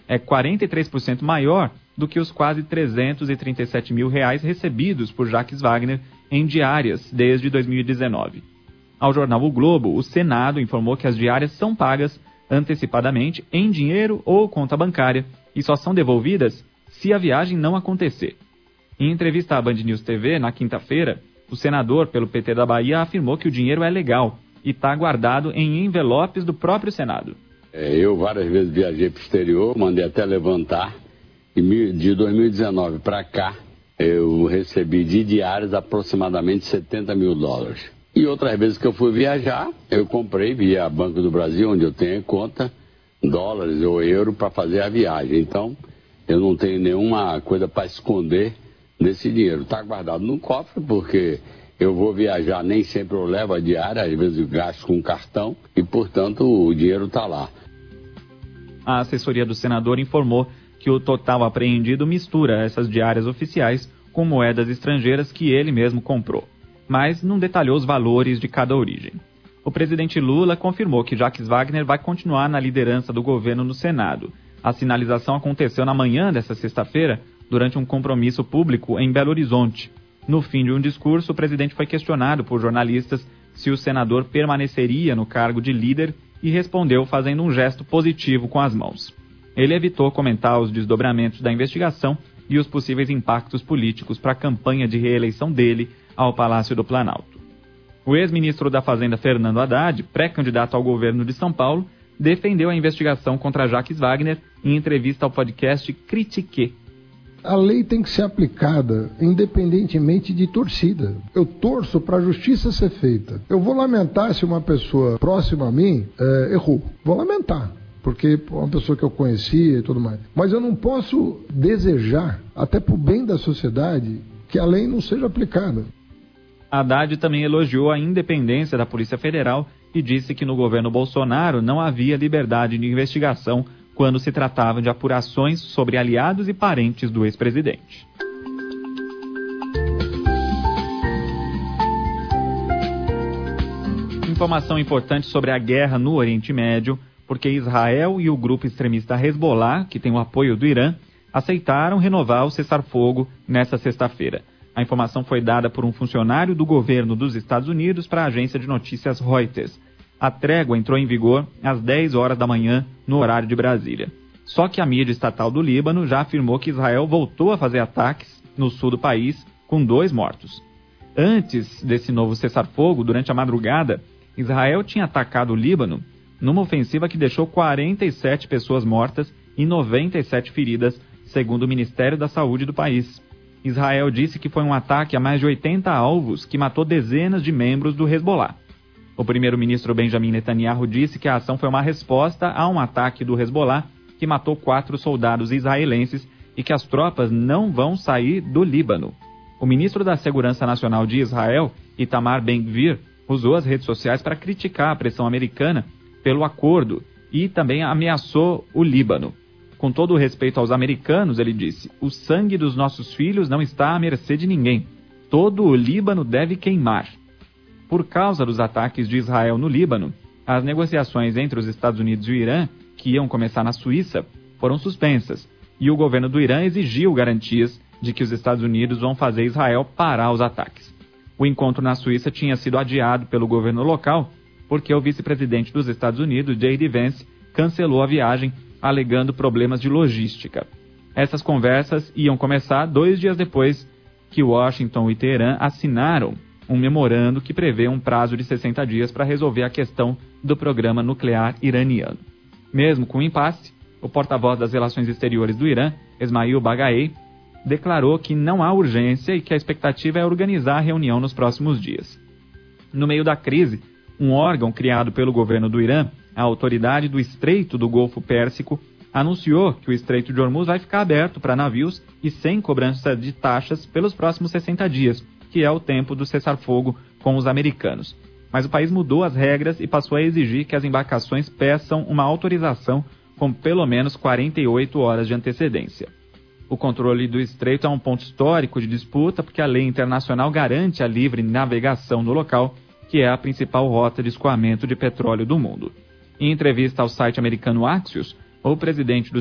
é 43% maior do que os quase R$337 mil recebidos por Jacques Wagner em diárias desde 2019. Ao jornal O Globo, o Senado informou que as diárias são pagas antecipadamente em dinheiro ou conta bancária e só são devolvidas se a viagem não acontecer. Em entrevista à Band News TV, na quinta-feira, o senador pelo PT da Bahia afirmou que o dinheiro é legal e está guardado em envelopes do próprio Senado. Eu várias vezes viajei para o exterior, mandei até levantar, e de 2019 para cá eu recebi de diárias aproximadamente $70 mil. E outras vezes que eu fui viajar, eu comprei via Banco do Brasil, onde eu tenho conta, dólares ou euro para fazer a viagem. Então, eu não tenho nenhuma coisa para esconder desse dinheiro. Está guardado no cofre, porque eu vou viajar, nem sempre eu levo a diária, às vezes eu gasto com cartão e, portanto, o dinheiro está lá. A assessoria do senador informou que o total apreendido mistura essas diárias oficiais com moedas estrangeiras que ele mesmo comprou, mas não detalhou os valores de cada origem. O presidente Lula confirmou que Jacques Wagner vai continuar na liderança do governo no Senado. A sinalização aconteceu na manhã desta sexta-feira, durante um compromisso público em Belo Horizonte. No fim de um discurso, o presidente foi questionado por jornalistas se o senador permaneceria no cargo de líder e respondeu fazendo um gesto positivo com as mãos. Ele evitou comentar os desdobramentos da investigação e os possíveis impactos políticos para a campanha de reeleição dele ao Palácio do Planalto. O ex-ministro da Fazenda Fernando Haddad, pré-candidato ao governo de São Paulo, defendeu a investigação contra Jacques Wagner em entrevista ao podcast Critique. A lei tem que ser aplicada independentemente de torcida. Eu torço para a justiça ser feita. Eu vou lamentar se uma pessoa próxima a mim errou. Vou lamentar, porque é uma pessoa que eu conhecia e tudo mais. Mas eu não posso desejar, até para o bem da sociedade, que a lei não seja aplicada. Haddad também elogiou a independência da Polícia Federal e disse que no governo Bolsonaro não havia liberdade de investigação quando se tratava de apurações sobre aliados e parentes do ex-presidente. Informação importante sobre a guerra no Oriente Médio, porque Israel e o grupo extremista Hezbollah, que tem o apoio do Irã, aceitaram renovar o cessar-fogo nesta sexta-feira. A informação foi dada por um funcionário do governo dos Estados Unidos para a agência de notícias Reuters. A trégua entrou em vigor às 10 horas da manhã, no horário de Brasília. Só que a mídia estatal do Líbano já afirmou que Israel voltou a fazer ataques no sul do país, com 2 mortos. Antes desse novo cessar-fogo, durante a madrugada, Israel tinha atacado o Líbano numa ofensiva que deixou 47 pessoas mortas e 97 feridas, segundo o Ministério da Saúde do país. Israel disse que foi um ataque a mais de 80 alvos que matou dezenas de membros do Hezbollah. O primeiro-ministro Benjamin Netanyahu disse que a ação foi uma resposta a um ataque do Hezbollah que matou 4 soldados israelenses e que as tropas não vão sair do Líbano. O ministro da Segurança Nacional de Israel, Itamar Ben-Gvir, usou as redes sociais para criticar a pressão americana pelo acordo e também ameaçou o Líbano. Com todo o respeito aos americanos, ele disse: o sangue dos nossos filhos não está à mercê de ninguém. Todo o Líbano deve queimar. Por causa dos ataques de Israel no Líbano, as negociações entre os Estados Unidos e o Irã, que iam começar na Suíça, foram suspensas, e o governo do Irã exigiu garantias de que os Estados Unidos vão fazer Israel parar os ataques. O encontro na Suíça tinha sido adiado pelo governo local, porque o vice-presidente dos Estados Unidos, J.D. Vance, cancelou a viagem, alegando problemas de logística. Essas conversas iam começar 2 dias depois que Washington e Teherã assinaram um memorando que prevê um prazo de 60 dias para resolver a questão do programa nuclear iraniano. Mesmo com o impasse, o porta-voz das relações exteriores do Irã, Esmail Bagaei, declarou que não há urgência e que a expectativa é organizar a reunião nos próximos dias. No meio da crise, um órgão criado pelo governo do Irã, a Autoridade do Estreito do Golfo Pérsico, anunciou que o Estreito de Hormuz vai ficar aberto para navios e sem cobrança de taxas pelos próximos 60 dias, que é o tempo do cessar-fogo com os americanos. Mas o país mudou as regras e passou a exigir que as embarcações peçam uma autorização com pelo menos 48 horas de antecedência. O controle do estreito é um ponto histórico de disputa porque a lei internacional garante a livre navegação no local, que é a principal rota de escoamento de petróleo do mundo. Em entrevista ao site americano Axios, o presidente do